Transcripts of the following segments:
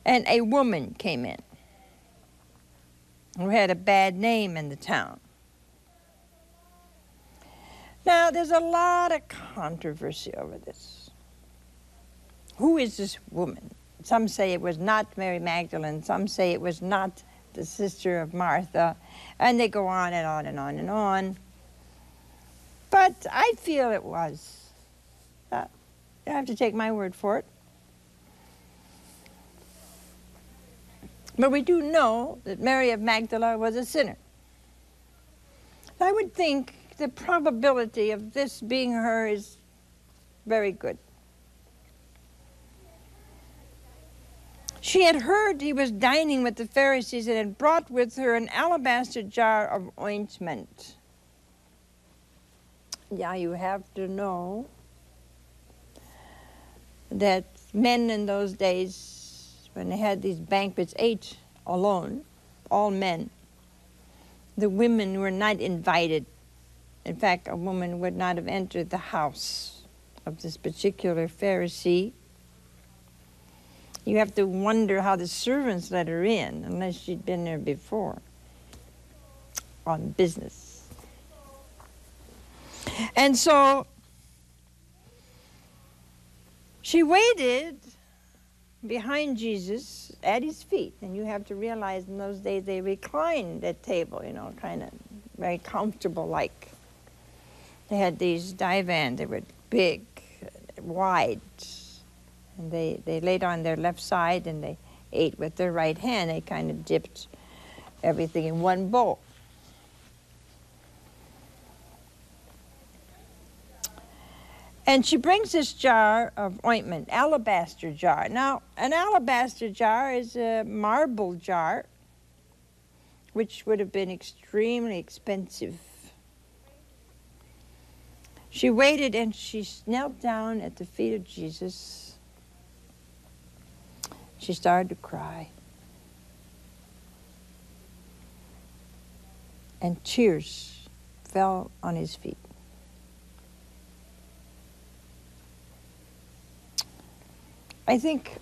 And a woman came in who had a bad name in the town. Now, there's a lot of controversy over this. Who is this woman? Some say it was not Mary Magdalene. Some say it was not the sister of Martha. And they go on and on and on and on. But I feel it was. You have to take my word for it. But we do know that Mary of Magdala was a sinner. I would think the probability of this being her is very good. She had heard he was dining with the Pharisees and had brought with her an alabaster jar of ointment. Yeah, you have to know that men in those days, when they had these banquets, ate alone, all men. The women were not invited. In fact, a woman would not have entered the house of this particular Pharisee. You have to wonder how the servants let her in, unless she'd been there before on business. And so she waited behind Jesus at his feet. And you have to realize in those days they reclined at table, you know, kind of very comfortable like. They had these divans, they were big, wide, and they laid on their left side and they ate with their right hand. They kind of dipped everything in one bowl. And she brings this jar of ointment, alabaster jar. Now, an alabaster jar is a marble jar, which would have been extremely expensive. She waited and she knelt down at the feet of Jesus. She started to cry. And tears fell on his feet. I think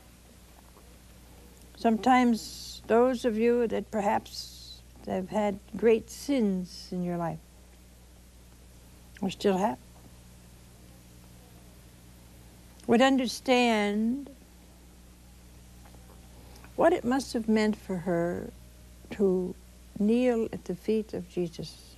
sometimes those of you that perhaps have had great sins in your life, or still have, would understand what it must have meant for her to kneel at the feet of Jesus.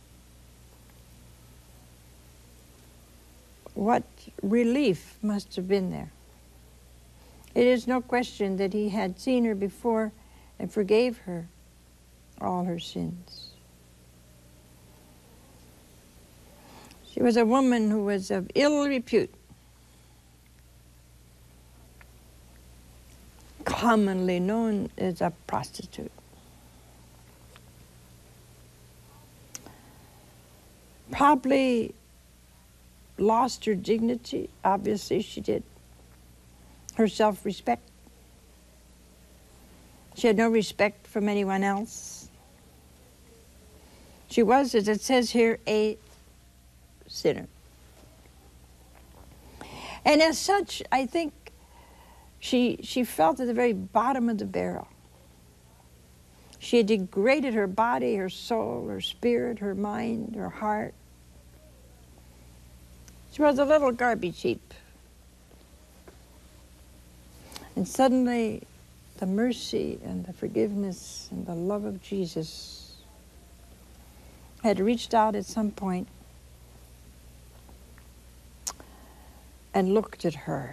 What relief must have been there. It is no question that he had seen her before and forgave her all her sins. She was a woman who was of ill repute, commonly known as a prostitute. Probably lost her dignity, obviously she did. Her self-respect. She had no respect from anyone else. She was, as it says here, a sinner. And as such, I think she felt at the very bottom of the barrel. She had degraded her body, her soul, her spirit, her mind, her heart. She was a little garbage heap. And suddenly, the mercy and the forgiveness and the love of Jesus had reached out at some point and looked at her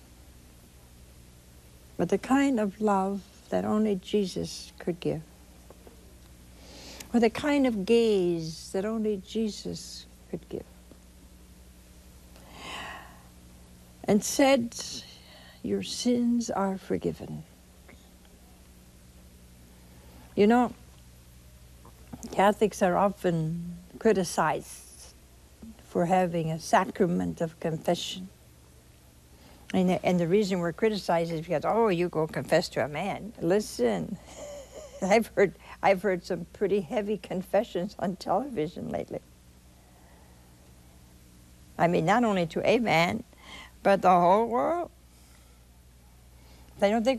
with the kind of love that only Jesus could give, with the kind of gaze that only Jesus could give, and said, "Your sins are forgiven." You know, Catholics are often criticized for having a sacrament of confession. And the reason we're criticized is because, oh, you go confess to a man. Listen, I've heard some pretty heavy confessions on television lately. I mean, not only to a man, but the whole world. They don't think